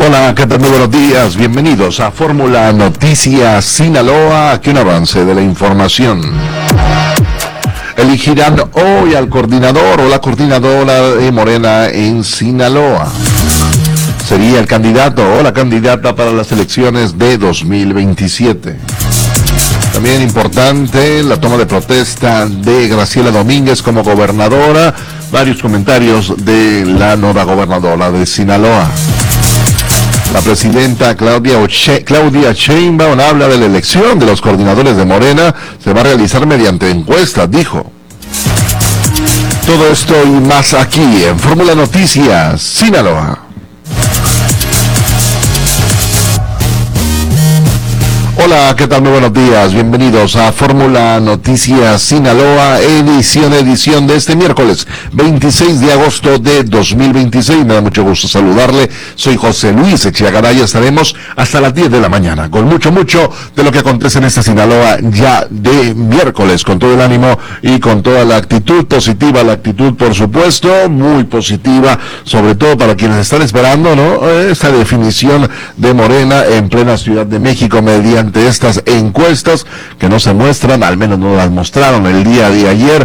Hola, ¿qué tal? Muy buenos días. Bienvenidos a Fórmula Noticias Sinaloa. Aquí un avance de la información. Elegirán hoy al coordinador o la coordinadora de Morena en Sinaloa. Sería el candidato o la candidata para las elecciones de 2027. También importante la toma de protesta de Graciela Domínguez como gobernadora. Varios comentarios de la nueva gobernadora de Sinaloa. La presidenta Claudia Sheinbaum habla de la elección de los coordinadores de Morena. Se va a realizar mediante encuestas, dijo. Todo esto y más aquí en Fórmula Noticias Sinaloa. Hola, ¿qué tal? Muy buenos días. Bienvenidos a Fórmula Noticias Sinaloa, edición de este miércoles 26 de agosto de 2026. Me da mucho gusto saludarle. Soy José Luis Echeagaray. Estaremos hasta las 10 de la mañana con mucho de lo que acontece en esta Sinaloa ya de miércoles, con todo el ánimo y con toda la actitud positiva, la actitud por supuesto muy positiva, sobre todo para quienes están esperando, ¿no? Esta definición de Morena en plena Ciudad de México mediante estas encuestas que no se muestran, al menos no las mostraron el día de ayer.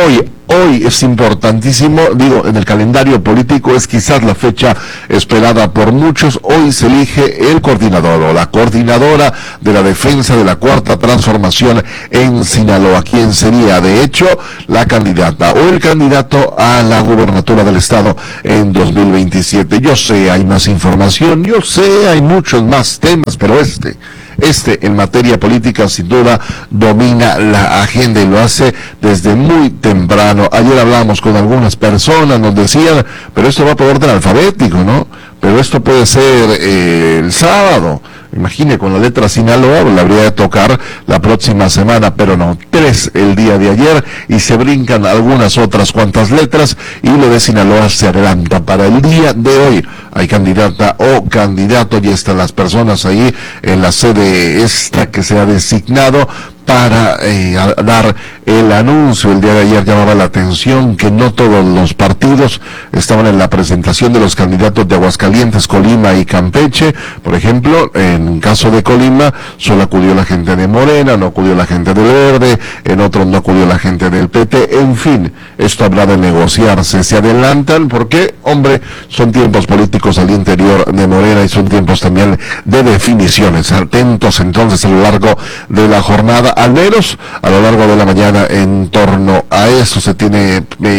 Hoy es importantísimo, en el calendario político es quizás la fecha esperada por muchos. Hoy se elige el coordinador o la coordinadora de la defensa de la Cuarta Transformación en Sinaloa, quien sería de hecho la candidata o el candidato a la gubernatura del estado en 2027. Yo sé, hay más información, yo sé, hay muchos más temas, pero este en materia política sin duda domina la agenda y lo hace desde muy temprano. Ayer hablamos con algunas personas, nos decían, pero esto va por orden alfabético, ¿no? Pero esto puede ser el sábado. Imagine, con la letra Sinaloa, la habría de tocar la próxima semana, pero no, 3 el día de ayer, y se brincan algunas otras cuantas letras, y lo de Sinaloa se adelanta para el día de hoy. Hay candidata o candidato, y están las personas ahí en la sede esta que se ha designado para dar el anuncio. El día de ayer llamaba la atención que no todos los partidos estaban en la presentación de los candidatos de Aguascalientes, Colima y Campeche. Por ejemplo, en caso de Colima, solo acudió la gente de Morena, no acudió la gente del Verde, en otros no acudió la gente del PT. En fin, esto habrá de negociarse. Se adelantan porque, hombre, son tiempos políticos al interior de Morena y son tiempos también de definiciones. Atentos entonces a lo largo de la jornada, al menos a lo largo de la mañana. En torno a eso se tiene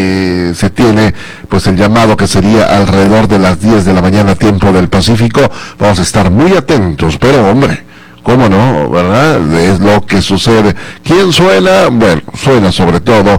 pues el llamado que sería alrededor de las 10 de la mañana, tiempo del Pacífico. Vamos a estar muy atentos, pero hombre, ¿cómo no? ¿Verdad? Es lo que sucede. ¿Quién suena? Bueno, suena sobre todo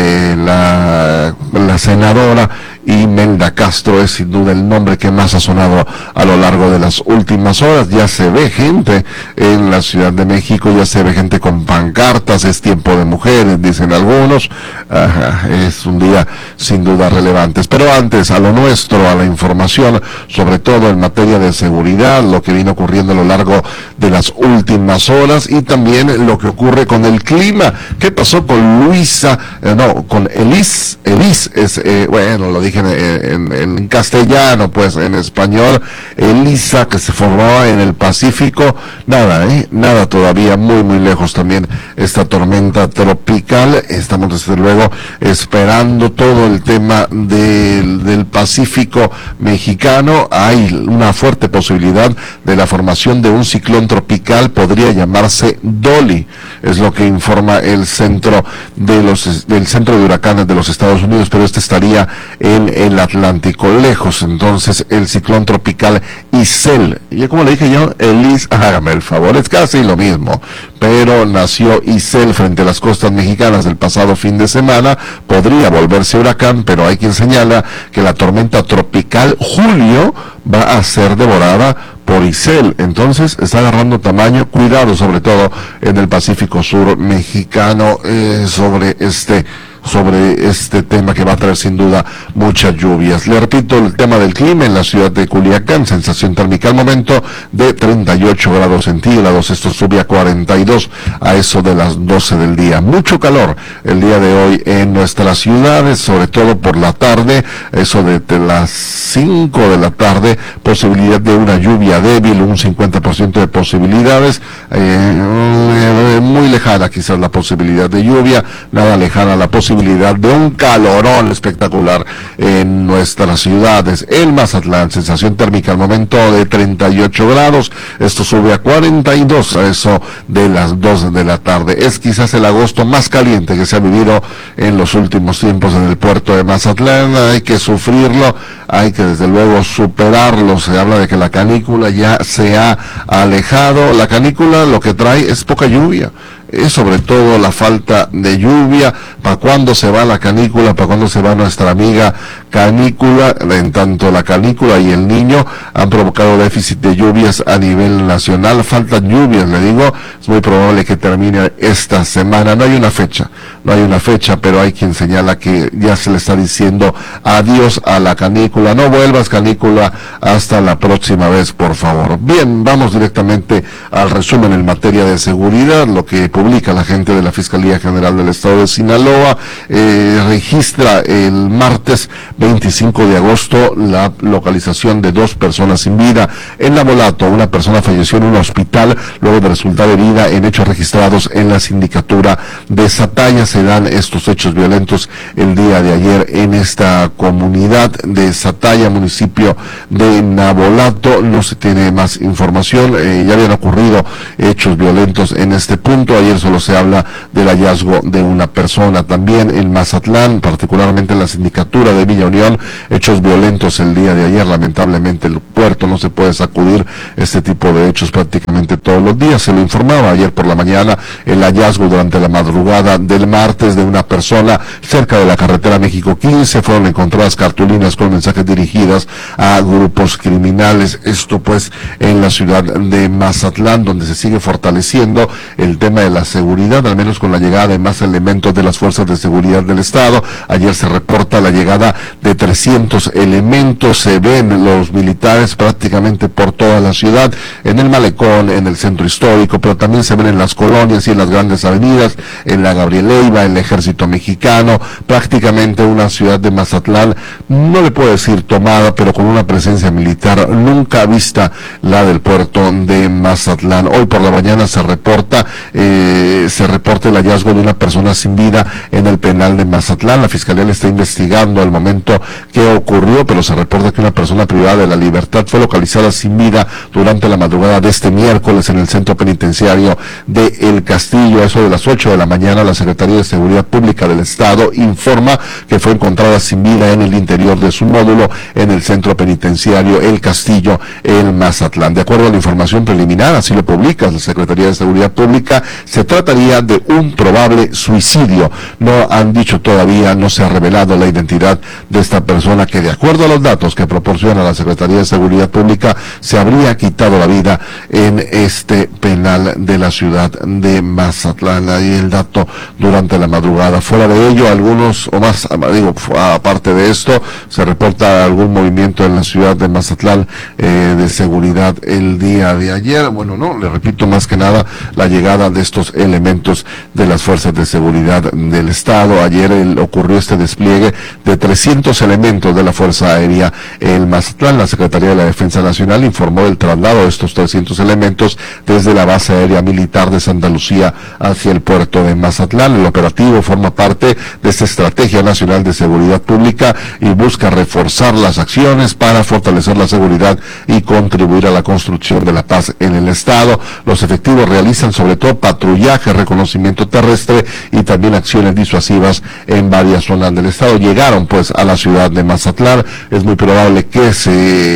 la senadora Imelda Castro. Es sin duda el nombre que más ha sonado a lo largo de las últimas horas. Ya se ve gente en la Ciudad de México, ya se ve gente con pancartas. Es tiempo de mujeres, dicen algunos. Es un día sin duda relevante. Pero antes, a lo nuestro, a la información, sobre todo en materia de seguridad, lo que vino ocurriendo a lo largo de las últimas horas, y también lo que ocurre con el clima. ¿Qué pasó con con Elis? Bueno, lo dije en castellano, pues en español, Elisa, que se formaba en el Pacífico. Nada todavía, muy lejos también esta tormenta tropical. Estamos desde luego esperando todo el tema del Pacífico mexicano. Hay una fuerte posibilidad de la formación de un ciclón tropical, podría llamarse Dolly, es lo que informa el centro del centro de huracanes de los Estados Unidos, pero este estaría en el Atlántico, lejos. Entonces el ciclón tropical Isel, y como le dije yo, Elis, hágame el favor, es casi lo mismo, pero nació Isel frente a las costas mexicanas del pasado fin de semana. Podría volverse huracán, pero hay quien señala que la tormenta tropical Julio va a ser devorada por Isel. Entonces está agarrando tamaño. Cuidado sobre todo en el Pacífico Sur mexicano sobre este sobre este tema que va a traer sin duda muchas lluvias. Le repito el tema del clima en la ciudad de Culiacán, sensación térmica al momento de 38 grados centígrados, esto sube a 42 a eso de las 12 del día. Mucho calor el día de hoy en nuestras ciudades, sobre todo por la tarde, eso de las 5 de la tarde, posibilidad de una lluvia débil, un 50% de posibilidades, muy lejana quizás la posibilidad de lluvia, nada lejana la posibilidad de un calorón espectacular en nuestras ciudades. El Mazatlán, sensación térmica al momento de 38 grados, esto sube a 42 a eso de las 2 de la tarde. Es quizás el agosto más caliente que se ha vivido en los últimos tiempos en el puerto de Mazatlán. Hay que sufrirlo, hay que desde luego superarlo. Se habla de que la canícula ya se ha alejado. La canícula lo que trae es poca lluvia, es sobre todo la falta de lluvia. ¿Para cuándo se va la canícula? ¿Para cuándo se va nuestra amiga canícula? En tanto la canícula y el Niño han provocado déficit de lluvias a nivel nacional. Faltan lluvias, le digo, es muy probable que termine esta semana. No hay una fecha, pero hay quien señala que ya se le está diciendo adiós a la canícula. No vuelvas, canícula, hasta la próxima vez, por favor. Bien, vamos directamente al resumen en materia de seguridad. Lo que publica la gente de la Fiscalía General del Estado de Sinaloa registra el martes 25 de agosto la localización de 2 personas sin vida en Navolato. Una persona falleció en un hospital luego de resultar herida en hechos registrados en la sindicatura de Sataya. Se dan estos hechos violentos el día de ayer en esta comunidad de Sataya, municipio de Navolato. No se tiene más información, ya habían ocurrido hechos violentos en este punto. Ayer solo se habla del hallazgo de una persona. También en Mazatlán, particularmente en la sindicatura de Villa Unión, hechos violentos el día de ayer. Lamentablemente el puerto no se puede sacudir este tipo de hechos prácticamente todos los días. Se lo informaba ayer por la mañana el hallazgo durante la madrugada del martes de una persona cerca de la carretera México 15. Fueron encontradas cartulinas con mensajes dirigidas a grupos criminales. Esto pues en la ciudad de Mazatlán, donde se sigue fortaleciendo el tema de la seguridad, al menos con la llegada de más elementos de las fuerzas de seguridad del Estado. Ayer se reporta la llegada de 300 elementos. Se ven los militares prácticamente por toda la ciudad, en el malecón, en el centro histórico, pero también se ven en las colonias y en las grandes avenidas, en la Gabriel Leiva, el Ejército Mexicano. Prácticamente una ciudad de Mazatlán, no le puedo decir tomada, pero con una presencia militar nunca vista, la del puerto de Mazatlán. Hoy por la mañana se reporta el hallazgo de una persona sin vida en el penal de Mazatlán. La Fiscalía le está investigando al momento que ocurrió, pero se reporta que una persona privada de la libertad fue localizada sin vida durante la madrugada de este miércoles en el centro penitenciario de El Castillo. A eso de las 8 de la mañana, la Secretaría de Seguridad Pública del Estado informa que fue encontrada sin vida en el interior de su módulo en el centro penitenciario El Castillo, en Mazatlán. De acuerdo a la información preliminar, así lo publica la Secretaría de Seguridad Pública, se trataría de un probable suicidio. No han dicho todavía, no se ha revelado la identidad de esta persona, que de acuerdo a los datos que proporciona la Secretaría de Seguridad Pública, se habría quitado la vida en este penal de la ciudad de Mazatlán. Ahí el dato durante la madrugada. Fuera de ello, algunos o más, aparte de esto, se reporta algún movimiento en la ciudad de Mazatlán de seguridad el día de ayer. Bueno, no, le repito, más que nada la llegada de estos elementos de las fuerzas de seguridad del Estado. Ayer ocurrió este despliegue de 300 elementos de la Fuerza Aérea en Mazatlán. La Secretaría de la Defensa Nacional informó del traslado de estos 300 elementos desde la base aérea militar de Santa Lucía hacia el puerto de Mazatlán. El operativo forma parte de esta Estrategia Nacional de Seguridad Pública y busca reforzar las acciones para fortalecer la seguridad y contribuir a la construcción de la paz en el Estado. Los efectivos realizan sobre todo patrullaje, reconocimiento terrestre y también acciones disuasivas en varias zonas del Estado. Llegaron pues a la ciudad de Mazatlán. Es muy probable que se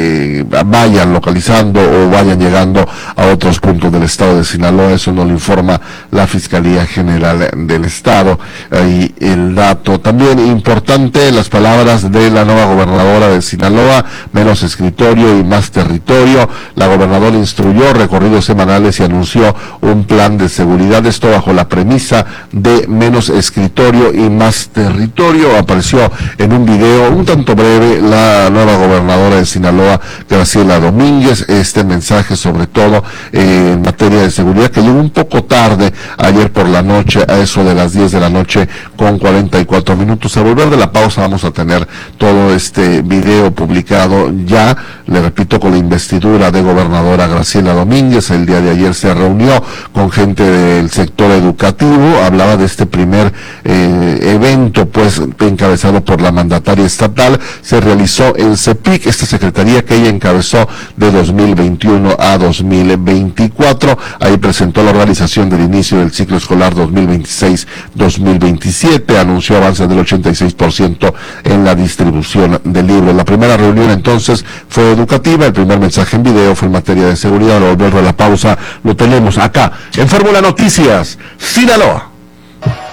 vayan localizando o vayan llegando a otros puntos del estado de Sinaloa. Eso nos lo informa la Fiscalía General del Estado. Y el dato también importante, las palabras de la nueva gobernadora de Sinaloa: menos escritorio y más territorio. La gobernadora instruyó recorridos semanales y anunció un plan de seguridad, esto bajo la premisa de menos escritorio y más territorio. Apareció en un video un tanto breve la nueva gobernadora de Sinaloa, Graciela Domínguez. Este mensaje, sobre todo en materia de seguridad, que llegó un poco tarde ayer por la noche, a eso de las 10 de la noche con 44 minutos. Al volver de la pausa vamos a tener todo este video publicado ya, le repito, con la investidura de gobernadora Graciela Domínguez. El día de ayer se reunió con gente del sector educativo, hablaba de este primer evento, pues encabezado por la mandataria estatal. Se realizó en CEPIC, esta secretaría que ella encabezó de 2021 a 2024. Ahí presentó la organización del inicio del ciclo escolar 2026-2027, anunció avances del 86% en la distribución de libros. La primera reunión entonces fue educativa, el primer mensaje en video fue en materia de seguridad. Al volver de la pausa lo tenemos acá en Fórmula Noticias Sinaloa.